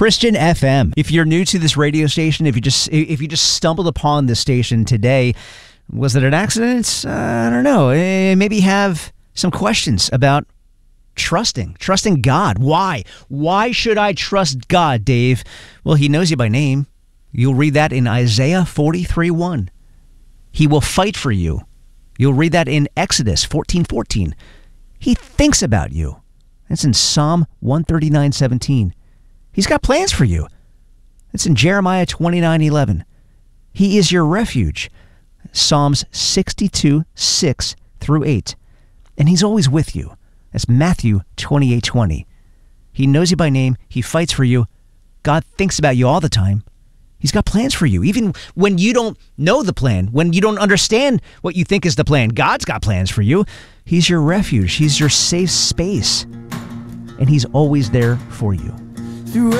Christian FM. If you're new to this radio station, if you just stumbled upon this station today, was it an accident? I don't know. Maybe have some questions about trusting God. Why? Why should I trust God, Dave? Well, he knows you by name. You'll read that in Isaiah 43:1. He will fight for you. You'll read that in Exodus 14:14. He thinks about you. That's in Psalm 139:17. He's got plans for you. That's in Jeremiah 29:11. He is your refuge. Psalms 62:6 through 8. And he's always with you. That's Matthew 28:20. He knows you by name. He fights for you. God thinks about you all the time. He's got plans for you. Even when you don't know the plan, when you don't understand what you think is the plan, God's got plans for you. He's your refuge. He's your safe space. And he's always there for you.